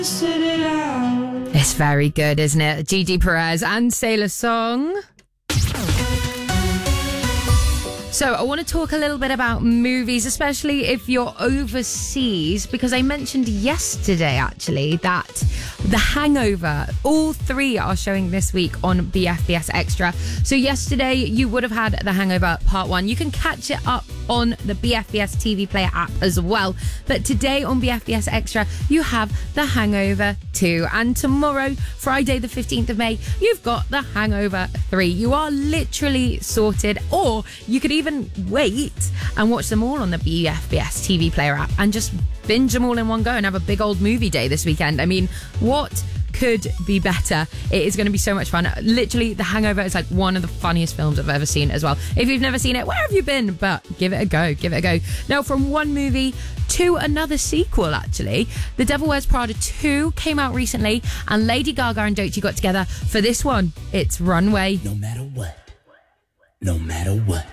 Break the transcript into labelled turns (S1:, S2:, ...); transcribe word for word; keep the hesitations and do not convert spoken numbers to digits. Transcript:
S1: It's very good, isn't it? Gigi Perez and Sailor Song. So I want to talk a little bit about movies, especially if you're overseas, because I mentioned yesterday, actually, that The Hangover, all three are showing this week on B F B S Extra. So yesterday, you would have had The Hangover Part one. You can catch it up on the B F B S T V Player app as well. But today on B F B S Extra, you have The Hangover two. And tomorrow, Friday the fifteenth of May, you've got The Hangover three. You are literally sorted, or you could even wait and watch them all on the B F B S T V Player app and just binge them all in one go and have a big old movie day this weekend. I mean, what could be better? It is going to be so much fun. Literally, The Hangover is like one of the funniest films I've ever seen as well. If you've never seen it, where have you been? But give it a go, give it a go. Now, from one movie to another sequel, actually. The Devil Wears Prada two came out recently, and Lady Gaga and Doechii got together for this one. It's Runway.
S2: No matter what, no matter what.